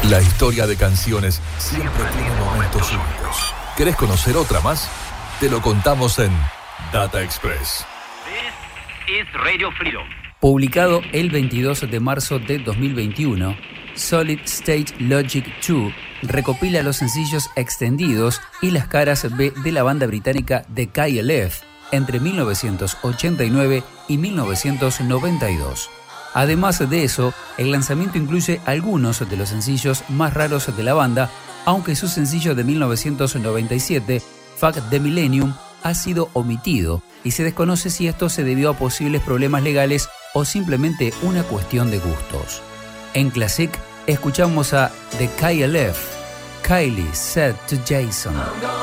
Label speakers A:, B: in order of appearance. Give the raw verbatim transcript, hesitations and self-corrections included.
A: La historia de canciones siempre tiene momentos únicos. ¿Querés conocer otra más? Te lo contamos en Data Express.
B: This is Radio Freedom.
C: Publicado el veintidós de marzo de dos mil veintiuno, Solid State Logic dos recopila los sencillos extendidos y las caras B de la banda británica The K L F entre mil novecientos ochenta y nueve y mil novecientos noventa y dos. Además de eso, el lanzamiento incluye algunos de los sencillos más raros de la banda, aunque su sencillo de mil novecientos noventa y siete, Fuck the Millennium, ha sido omitido y se desconoce si esto se debió a posibles problemas legales o simplemente una cuestión de gustos. En Classic escuchamos a The K L F, Kylie Said to Jason.